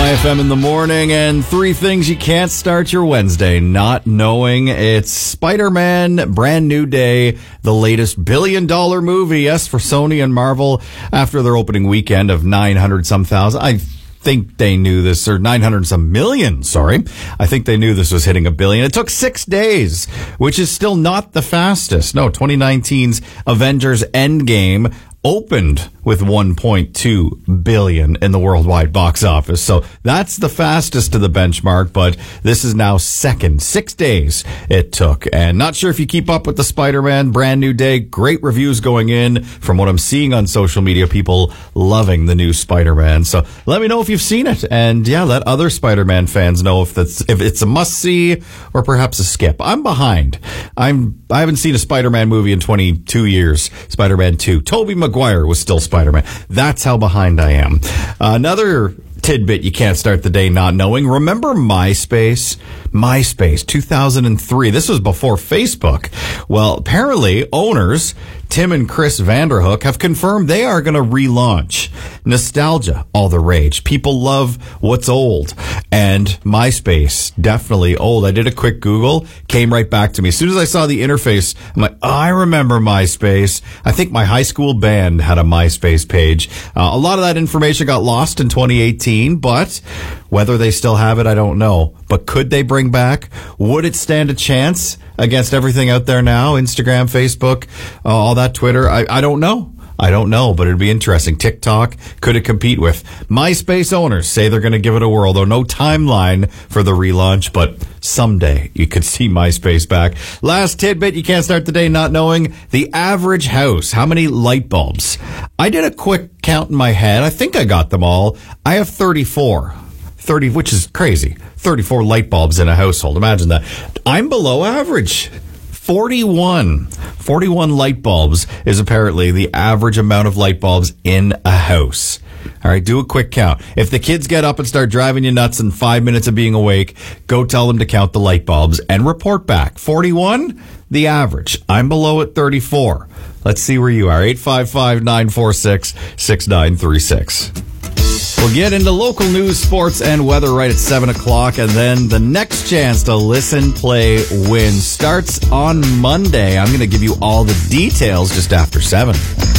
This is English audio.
IFM in the morning, and 3 things you can't start your Wednesday not knowing. It's Spider-Man, Brand New Day, the latest billion-dollar movie, yes, for Sony and Marvel, after their opening weekend of 900-some thousand. I think they knew this, or 900-some million, sorry. I think they knew this was hitting $1 billion. It took 6 days, which is still not the fastest. No, 2019's Avengers Endgame opened with $1.2 billion in the worldwide box office. So that's the fastest to the benchmark, but this is now second. 6 days it took. And not sure if you keep up with the Spider-Man Brand New Day. Great reviews going in from what I'm seeing on social media. People loving the new Spider-Man. So let me know if you've seen it. And yeah, let other Spider-Man fans know if it's a must-see or perhaps a skip. I'm behind. I haven't seen a Spider-Man movie in 22 years. Spider-Man 2. Tobey Maguire was still Spider-Man. That's how behind I am. Another tidbit you can't start the day not knowing. Remember MySpace? MySpace, 2003. This was before Facebook. Well, apparently owners Tim and Chris Vanderhook have confirmed they are going to relaunch. Nostalgia, all the rage. People love what's old. And MySpace, definitely old. I did a quick Google, came right back to me. As soon as I saw the interface, I'm like, oh, I remember MySpace. I think my high school band had a MySpace page. A lot of that information got lost in 2018, but whether they still have it, I don't know. But could they bring back? Would it stand a chance against everything out there now? Instagram, Facebook, all that Twitter? I don't know. I don't know, but it'd be interesting. TikTok, could it compete with? MySpace owners say they're going to give it a whirl, though no timeline for the relaunch, but someday you could see MySpace back. Last tidbit, you can't start the day not knowing. The average house, how many light bulbs? I did a quick count in my head. I think I got them all. I have 34. 30, which is crazy. 34 light bulbs in a household. Imagine that. I'm below average. 41 light bulbs is apparently the average amount of light bulbs in a house. All right, do a quick count. If the kids get up and start driving you nuts in 5 minutes of being awake, go tell them to count the light bulbs and report back. 41, the average. I'm below at 34. Let's see where you are. 855-946-6936. We'll get into local news, sports, and weather right at 7 o'clock, and then the next chance to listen, play, win starts on Monday. I'm going to give you all the details just after 7.